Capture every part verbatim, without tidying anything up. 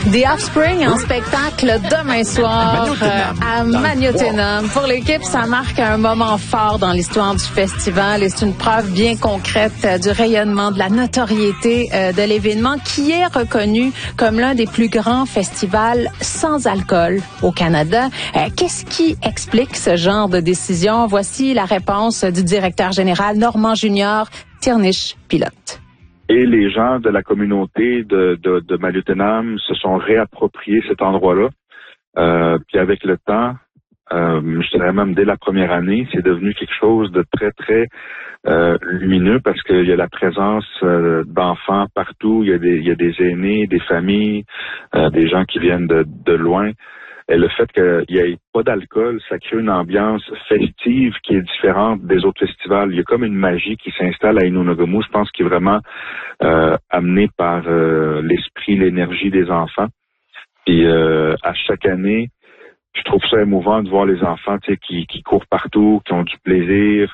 The Offspring en spectacle demain soir euh, à Magnotenum. Pour l'équipe, ça marque un moment fort dans l'histoire du festival et c'est une preuve bien concrète euh, du rayonnement, de la notoriété euh, de l'événement qui est reconnu comme l'un des plus grands festivals sans alcool au Canada. Euh, qu'est-ce qui explique ce genre de décision? Voici la réponse du directeur général Normand Junior Tirnish-Pilote. Et les gens de la communauté de, de, de Maliotenam se sont réappropriés cet endroit-là. Euh, puis avec le temps, euh, je dirais même dès la première année, c'est devenu quelque chose de très, très euh, lumineux parce qu'il y a la présence euh, d'enfants partout. Il y a des, il y a des aînés, des familles, euh, des gens qui viennent de, de loin. Et le fait qu'il n'y ait pas d'alcool, ça crée une ambiance festive qui est différente des autres festivals. Il y a comme une magie qui s'installe à Inonagamu, je pense, qui est vraiment euh, amenée par euh, l'esprit, l'énergie des enfants. Et euh, à chaque année, je trouve ça émouvant de voir les enfants, tu sais, qui, qui courent partout, qui ont du plaisir.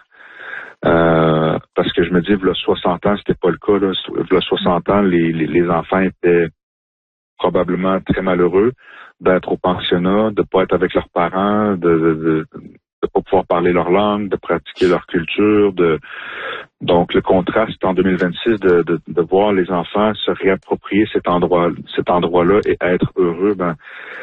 Euh, parce que je me dis, il y a soixante ans, c'était pas le cas. Là. Il y a soixante ans, les, les, les enfants étaient probablement très malheureux d'être au pensionnat, de pas être avec leurs parents, de, de, de, de pas pouvoir parler leur langue, de pratiquer leur culture, de donc le contraste en deux mille vingt-six de, de, de voir les enfants se réapproprier cet endroit, cet endroit-là et être heureux, ben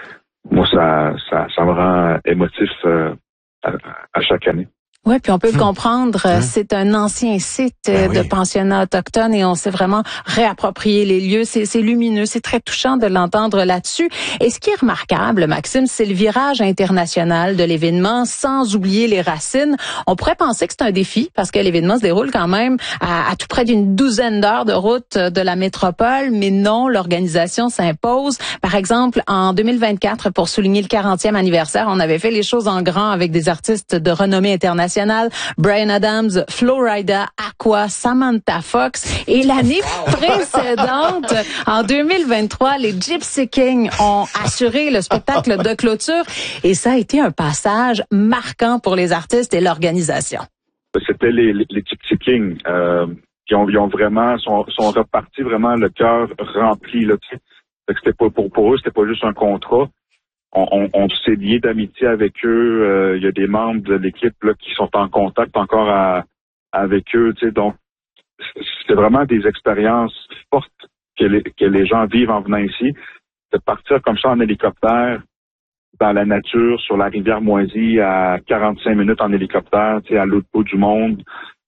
moi ça ça, ça me rend émotif euh, à, à chaque année. Oui, puis on peut le Mmh. comprendre, mmh. c'est un ancien site ben de oui. pensionnat autochtone et on s'est vraiment réapproprié les lieux. C'est, c'est lumineux, c'est très touchant de l'entendre là-dessus. Et ce qui est remarquable, Maxime, c'est le virage international de l'événement, sans oublier les racines. On pourrait penser que c'est un défi parce que l'événement se déroule quand même à, à tout près d'une douzaine d'heures de route de la métropole, mais non, l'organisation s'impose. Par exemple, en deux mille vingt-quatre, pour souligner le quarantième anniversaire, on avait fait les choses en grand avec des artistes de renommée internationale. Bryan Adams, Flo Rida, Aqua, Samantha Fox. Et l'année précédente, en deux mille vingt-trois, les Gypsy Kings ont assuré le spectacle de clôture. Et ça a été un passage marquant pour les artistes et l'organisation. C'était les, les, les Gypsy Kings euh, qui ont, ils ont vraiment, sont, sont repartis vraiment le cœur rempli. Là, tu sais. C'était pas, pour, pour eux, c'était pas juste un contrat. On, on, on s'est lié d'amitié avec eux. Euh, il y a des membres de l'équipe là, qui sont en contact encore à, avec eux. Tu sais, donc, c'est vraiment des expériences fortes que les, que les gens vivent en venant ici. De partir comme ça en hélicoptère dans la nature, sur la rivière Moisy, à quarante-cinq minutes en hélicoptère, tu sais, à l'autre bout du monde.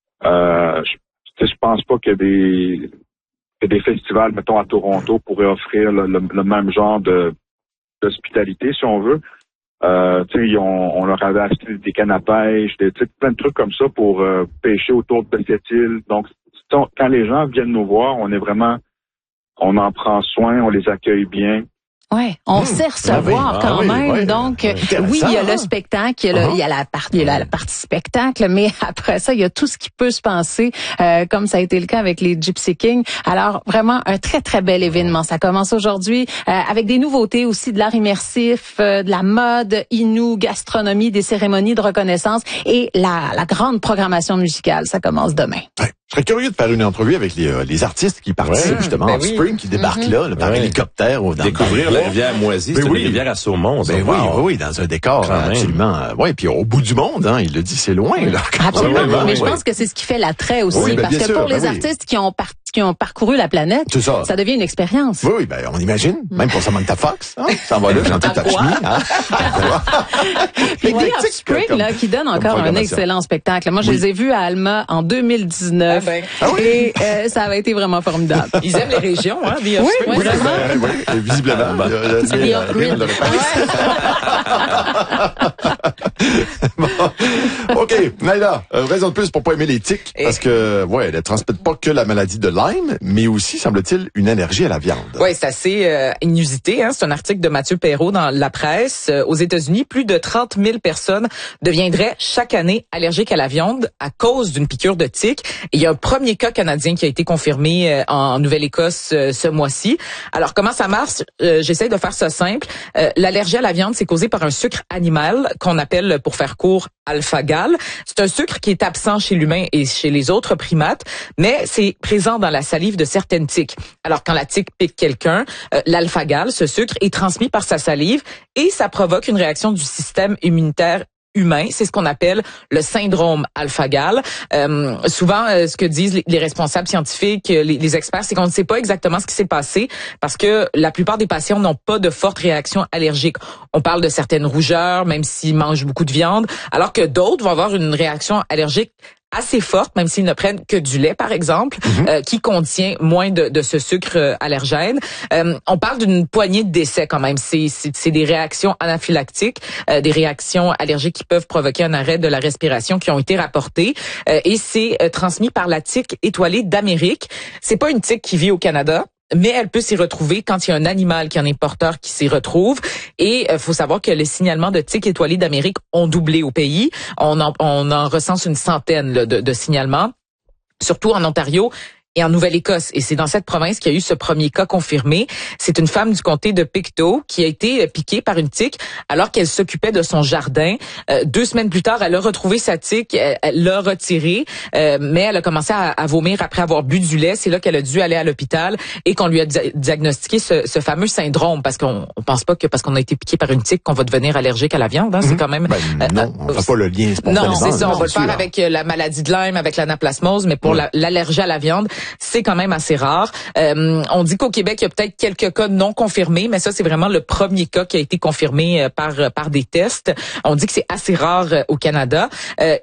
Euh, je, je pense pas qu'il y a des, que des festivals, mettons, à Toronto, pourraient offrir le, le, le même genre de d'hospitalité, si on veut. Euh, tu sais, on, on leur avait acheté des cannes à pêche, des, plein de trucs comme ça pour euh, pêcher autour de cette île. Donc, quand les gens viennent nous voir, on est vraiment, on en prend soin, on les accueille bien. Ouais, on mmh. sait recevoir ah oui, quand ah oui, même. Oui, donc, oui, oui il y a le spectacle, il y a, le, uh-huh. il y a la partie, il y a la partie spectacle, mais après ça, il y a tout ce qui peut se passer, euh, comme ça a été le cas avec les Gypsy Kings. Alors, vraiment, un très, très bel événement. Ça commence aujourd'hui euh, avec des nouveautés aussi, de l'art immersif, euh, de la mode, inou, gastronomie, des cérémonies de reconnaissance et la, la grande programmation musicale. Ça commence demain. Ouais. Je serais curieux de faire une entrevue avec les, euh, les artistes qui participent ouais, justement ben Offspring, oui. qui débarquent mm-hmm. là, là, par ouais. hélicoptère. Ou dans Découvrir la rivière Moisy, c'est oui. une rivière à saumon. Ben oui, wow. oui, dans un décor Quand absolument. Euh, ouais, puis au bout du monde, hein, il le dit, c'est loin. Là, absolument, ouais, mais ouais, je ouais. pense que c'est ce qui fait l'attrait aussi, oui, ben, parce que sûr, pour ben les oui. artistes qui ont par- qui ont parcouru la planète, ça. ça devient une expérience. Oui, oui, ben on imagine, même pour Samantha Fox, hein, ça va là chanter Touch Me. Hein. Puis The Offspring, là, qui donne encore un excellent spectacle. Moi, je oui. les ai vus à Alma en deux mille dix-neuf. Ah ben. ah oui. Et euh, ça avait été vraiment formidable. Ils aiment les régions, hein, The Offspring. Oui, oui, vraiment. Oui, oui, visiblement. Bon. Bon. OK, Naila, euh, raison de plus pour pas aimer les tiques, et... parce que, ouais, elle ne transmet pas que la maladie de Lyme, mais aussi, semble-t-il, une allergie à la viande. Oui, c'est assez euh, inusité. Hein? C'est un article de Mathieu Perrault dans la presse. Euh, aux États-Unis, plus de trente mille personnes deviendraient chaque année allergiques à la viande à cause d'une piqûre de tique. Et il y a un premier cas canadien qui a été confirmé euh, en Nouvelle-Écosse euh, ce mois-ci. Alors, comment ça marche? Euh, j'essaie de faire ça simple. Euh, l'allergie à la viande, c'est causé par un sucre animal qu'on appelle, pour faire court, alpha-gal. C'est un sucre qui est absent chez l'humain et chez les autres primates, mais c'est présent dans la salive de certaines tiques. Alors, quand la tique pique quelqu'un, euh, l'alpha-gal, ce sucre, est transmis par sa salive et ça provoque une réaction du système immunitaire humain. C'est ce qu'on appelle le syndrome alpha-gal. Euh, souvent, euh, ce que disent les, les responsables scientifiques, les, les experts, c'est qu'on ne sait pas exactement ce qui s'est passé parce que la plupart des patients n'ont pas de fortes réactions allergiques. On parle de certaines rougeurs, même s'ils mangent beaucoup de viande, alors que d'autres vont avoir une réaction allergique assez forte, même s'ils ne prennent que du lait, par exemple, mm-hmm. euh, qui contient moins de, de ce sucre euh, allergène. Euh, on parle d'une poignée de décès quand même. C'est, c'est, c'est des réactions anaphylactiques, euh, des réactions allergiques qui peuvent provoquer un arrêt de la respiration qui ont été rapportées. Euh, et c'est euh, transmis par la tique étoilée d'Amérique. C'est pas une tique qui vit au Canada, mais elle peut s'y retrouver quand il y a un animal qui en est porteur qui s'y retrouve. Et il euh, faut savoir que les signalements de tiques étoilées d'Amérique ont doublé au pays. On en, on en recense une centaine là, de, de signalements, surtout en Ontario et en Nouvelle-Écosse. Et c'est dans cette province qu'il y a eu ce premier cas confirmé. C'est une femme du comté de Pictou qui a été piquée par une tique alors qu'elle s'occupait de son jardin. Euh, deux semaines plus tard, elle a retrouvé sa tique, elle, elle l'a retirée, euh, mais elle a commencé à, à vomir après avoir bu du lait. C'est là qu'elle a dû aller à l'hôpital et qu'on lui a di- diagnostiqué ce, ce fameux syndrome, parce qu'on on pense pas que parce qu'on a été piqué par une tique qu'on va devenir allergique à la viande. Hein. C'est quand même... Ben, euh, non, on ne fait pas le lien spontanément. Non, c'est ça. On va le sûr. faire avec la maladie de Lyme, avec l'anaplasmose, mais pour oui. la, l'allergie à la viande, c'est quand même assez rare. Euh, on dit qu'au Québec, il y a peut-être quelques cas non confirmés, mais ça, c'est vraiment le premier cas qui a été confirmé par par des tests. On dit que c'est assez rare au Canada. Euh,